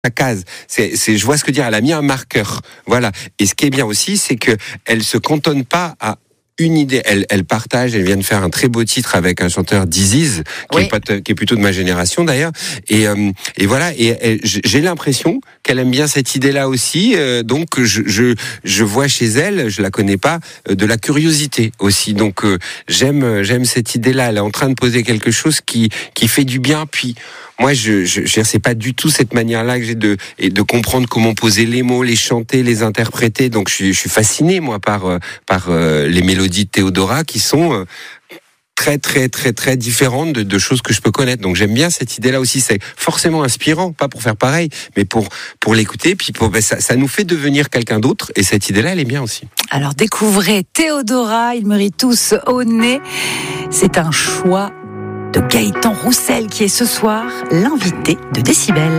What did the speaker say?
case. Je vois ce que dire. Elle a mis un marqueur. Voilà. Et ce qui est bien aussi, c'est que elle se cantonne pas à une idée. Elle partage. Elle vient de faire un très beau titre avec un chanteur Disease, qui est plutôt de ma génération d'ailleurs. Et voilà. Et j'ai l'impression qu'elle aime bien cette idée-là aussi. Donc je vois chez elle, je la connais pas, de la curiosité aussi. Donc j'aime cette idée-là. Elle est en train de poser quelque chose qui fait du bien. Puis moi, je c'est pas du tout cette manière-là que j'ai de comprendre comment poser les mots, les chanter, les interpréter. Donc je suis fasciné moi par les mélodies de Théodora qui sont très très très très différentes de choses que je peux connaître. Donc j'aime bien cette idée-là aussi. C'est forcément inspirant, pas pour faire pareil, mais pour l'écouter. Puis ça nous fait devenir quelqu'un d'autre. Et cette idée-là, elle est bien aussi. Alors découvrez Théodora. Ils méritent tous au nez. C'est un choix de Gaëtan Roussel qui est ce soir l'invité de Décibel.